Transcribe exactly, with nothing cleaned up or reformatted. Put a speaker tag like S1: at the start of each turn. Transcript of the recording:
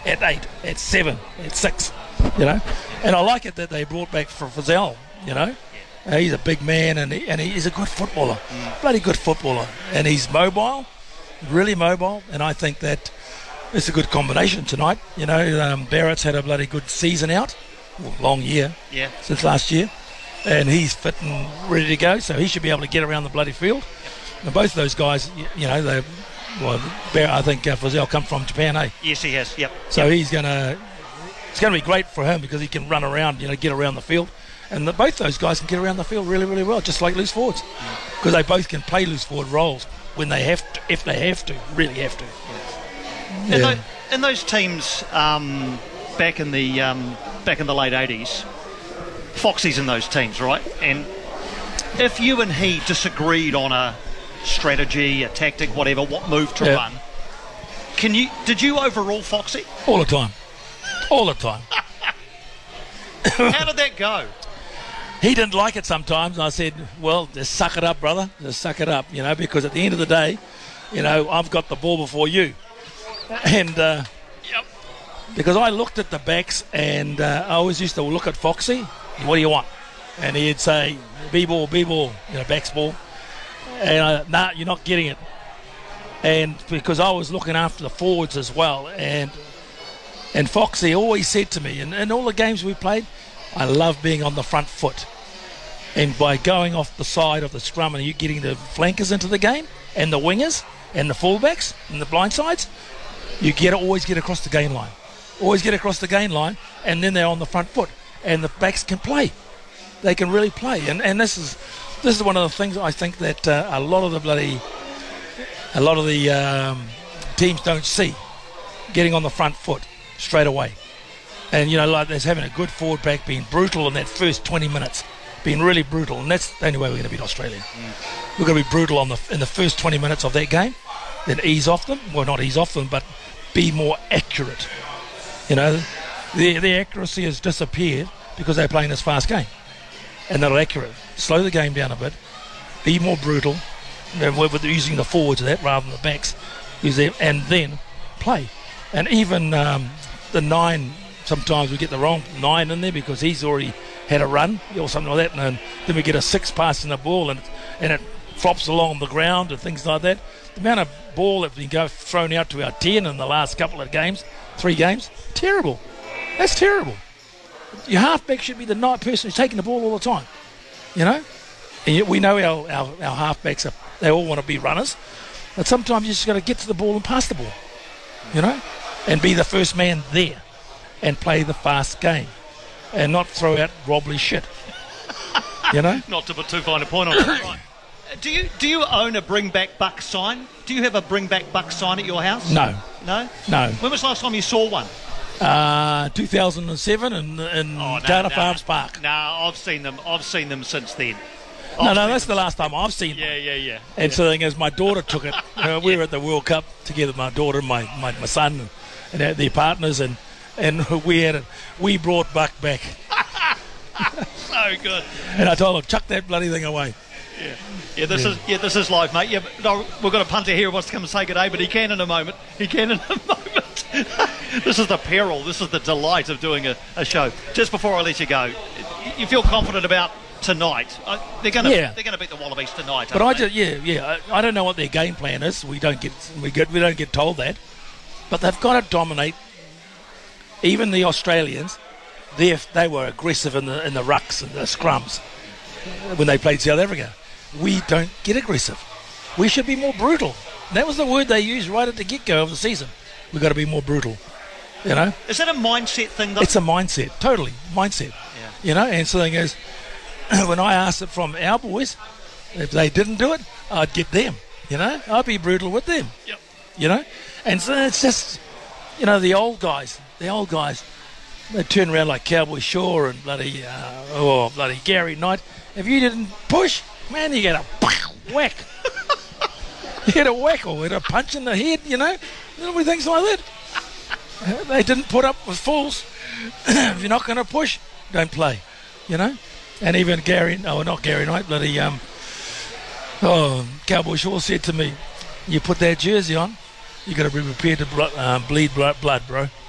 S1: at eight, at seven, at six, you know. And I like it that they brought back for Frizzell, you know. Uh, he's a big man and, he, and he's a good footballer, mm. bloody good footballer. And he's mobile, really mobile, and I think that it's a good combination tonight. You know, um, Barrett's had a bloody good season out, well, long year,
S2: yeah,
S1: since last year, and he's fit and ready to go, so he should be able to get around the bloody field. And both of those guys, you, you know, they, well, Barrett, I think uh, Frizzell come from Japan, eh?
S2: Yes, he has. Yep.
S1: So
S2: yep.
S1: he's gonna, it's gonna be great for him because he can run around, you know, get around the field. And the, both those guys can get around the field really, really well, just like loose forwards, because they both can play loose forward roles when they have to, if they have to, really have to.
S2: Yeah. In, those, in those teams um, back in the um, back in the late eighties, Foxy's in those teams, right? And if you and he disagreed on a strategy, a tactic, whatever, what move to
S1: yeah.
S2: run, can you? Did you overrule Foxy?
S1: All the time, all the time.
S2: How did that go?
S1: He didn't like it sometimes, and I said, well, just suck it up, brother. Just suck it up, you know, because at the end of the day, you know, I've got the ball before you. And uh,
S2: yep.
S1: because I looked at the backs, and uh, I always used to look at Foxy, what do you want? And he'd say, B-ball, B-ball, you know, backs ball. And I, nah, you're not getting it. And because I was looking after the forwards as well, and and Foxy always said to me, and in all the games we played, I love being on the front foot. And by going off the side of the scrum and you getting the flankers into the game and the wingers and the fullbacks and the blind sides, you get always get across the gain line. Always get across the gain line, and then they're on the front foot. And the backs can play. They can really play. And and this is this is one of the things I think that uh, a lot of the bloody a lot of the um, teams don't see. Getting on the front foot straight away. And, you know, like there's having a good forward back, being brutal in that first twenty minutes, being really brutal. And that's the only way we're going to beat Australia. Mm. We're going to be brutal on the in the first twenty minutes of that game, then ease off them. Well, not ease off them, but be more accurate. You know, the, the accuracy has disappeared because they're playing this fast game. And they're accurate. Slow the game down a bit. Be more brutal. You know, with using the forwards of that rather than the backs. Use them, and then play. And even um, the nine... Sometimes we get the wrong nine in there because he's already had a run or something like that, and then we get a six passing the ball and and it flops along the ground and things like that. The amount of ball that's been go thrown out to our ten in the last couple of games, three games, terrible. That's terrible. Your halfback should be the night person who's taking the ball all the time, you know. And yet we know our our, our halfbacks are they all want to be runners, but sometimes you just got to get to the ball and pass the ball, you know, and be the first man there. And play the fast game, and not throw out wobbly shit. You know,
S2: not to put too fine a point on it. Right. Do you do you own a Bring Back Buck sign? Do you have a Bring Back Buck sign at your house?
S1: No,
S2: no,
S1: no.
S2: When was the last time you saw one?
S1: Uh, two thousand seven in in
S2: oh, no,
S1: Data
S2: no,
S1: Farms Park.
S2: No, I've seen them. I've seen them since then. I've
S1: no, no, that's the last time I've seen
S2: yeah,
S1: them.
S2: Yeah, yeah, yeah.
S1: And
S2: yeah.
S1: so the thing is, my daughter took it. You know, we yeah. were at the World Cup together, my daughter and my, my, my son and, and their partners, and and we had it. We brought Buck back.
S2: So good.
S1: And I told him, chuck that bloody thing away.
S2: Yeah, yeah. This
S1: yeah.
S2: is yeah. This is live, mate. Yeah, but no, we've got a punter here who wants to come and say good day, but he can in a moment. He can in a moment. This is the peril. This is the delight of doing a, a show. Just before I let you go, you feel confident about tonight? Uh, they're going to
S1: yeah.
S2: they're going to beat the Wallabies tonight.
S1: But I
S2: they?
S1: just yeah yeah. I, I don't know what their game plan is. We don't get we get we don't get told that. But they've got to dominate. Even the Australians, they they were aggressive in the in the rucks and the scrums when they played South Africa. We don't get aggressive. We should be more brutal. And that was the word they used right at the get-go of the season. We've got to be more brutal. You know?
S2: Is that a mindset thing, though?
S1: It's a mindset. Totally. Mindset.
S2: Yeah.
S1: You know? And so the thing is, when I asked it from our boys, if they didn't do it, I'd get them. You know? I'd be brutal with them.
S2: Yep.
S1: You know? And so it's just, you know, the old guys, the old guys, they turn around like Cowboy Shaw and bloody, uh, oh, bloody Gary Knight. If you didn't push, man, you get a whack. You get a whack or get a punch in the head, you know? Little things like that. They didn't put up with fools. If you're not going to push, don't play, you know? And even Gary, no, not Gary Knight, bloody, um, oh, Cowboy Shaw said to me, you put that jersey on, you got to be prepared to blo- uh, bleed blood, blood, bro.